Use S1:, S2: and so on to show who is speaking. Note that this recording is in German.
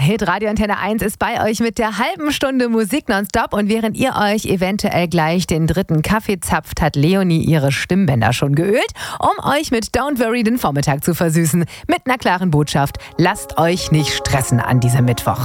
S1: Hit Radio Antenne 1 ist bei euch mit der halben Stunde Musik nonstop und während ihr euch eventuell gleich den dritten Kaffee zapft, hat Leonie ihre Stimmbänder schon geölt, um euch mit Don't Worry den Vormittag zu versüßen. Mit einer klaren Botschaft: Lasst euch nicht stressen an diesem Mittwoch.